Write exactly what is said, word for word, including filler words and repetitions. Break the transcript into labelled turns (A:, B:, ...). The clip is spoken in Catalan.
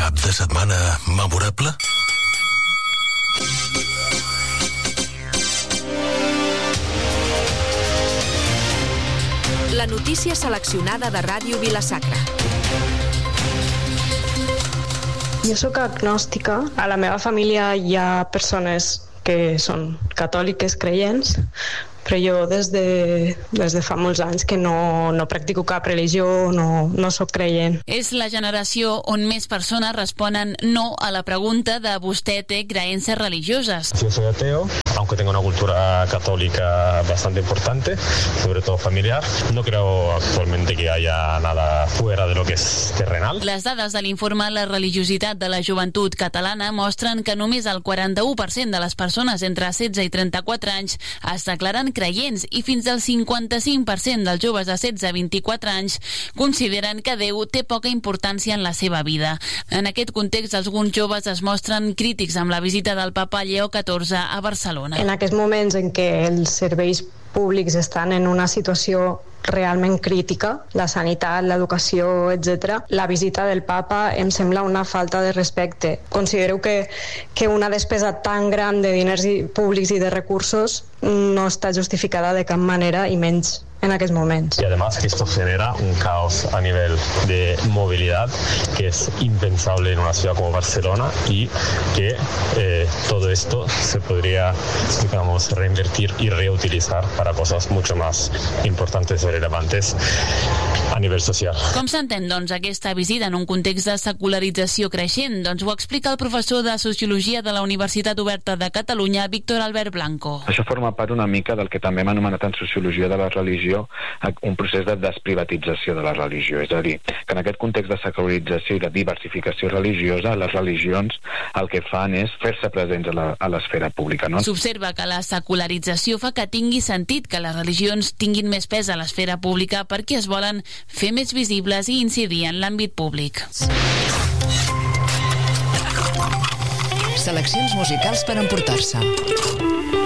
A: cap de setmana memorable?
B: La notícia seleccionada de Ràdio Vila-sacra.
C: Jo sóc agnòstica. A la meva família hi ha persones que són catòliques, creients, però jo des de, des de fa molts anys que no, no practico cap religió, no, no sóc creient.
D: És la generació on més persones responen no a la pregunta de vostè té creences religioses.
E: Yo soy ateo, aunque tengo una cultura católica bastante importante, sobre todo familiar. No creo actualmente que haya nada fuera de lo que es terrenal.
D: Les dades de l'informe La religiositat de la joventut catalana mostren que només el quaranta-u per cent de les persones entre setze i trenta-quatre anys es declaren creients i fins al cinquanta-cinc per cent dels joves de setze a vint-i-quatre anys consideren que Déu té poca importància en la seva vida. En aquest context, alguns joves es mostren crítics amb la visita del papa Lleó catorze a Barcelona.
C: En aquests moments en què els serveis públics estan en una situació realment crítica, la sanitat, l'educació, etcètera, la visita del papa em sembla una falta de respecte. Considero que, que una despesa tan gran de diners públics i de recursos no està justificada de cap manera, i menys en aquests moments.
E: Y además que esto genera un caos a nivel de movilidad que es impensable en una ciudad como Barcelona, y que eh, todo esto se podría, digamos, reinvertir y reutilizar para cosas mucho más importantes y relevantes a nivell social.
D: Com s'entén, doncs, aquesta visita en un context de secularització creixent? Doncs ho explica el professor de Sociologia de la Universitat Oberta de Catalunya, Víctor Albert Blanco.
F: Això forma part una mica del que també hem anomenat en Sociologia de la religió un procés de desprivatització de la religió. És a dir, que en aquest context de secularització i de diversificació religiosa, les religions el que fan és fer-se presents a l'esfera pública. No?
D: S'observa que la secularització fa que tingui sentit que les religions tinguin més pes a l'esfera pública perquè es volen fer més visibles i incidir en l'àmbit públic.
G: Seleccions musicals per emportar-se.